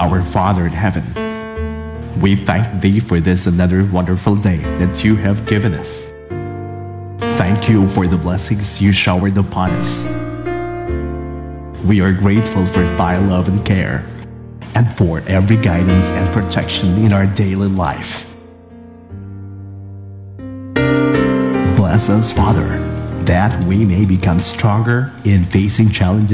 our Father in heaven, we thank Thee for this another wonderful day that You have given us. Thank You for the blessings You showered upon us. We are grateful for Thy love and care, and for every guidance and protection in our daily life. Bless us, Father, that we may become stronger in facing challenges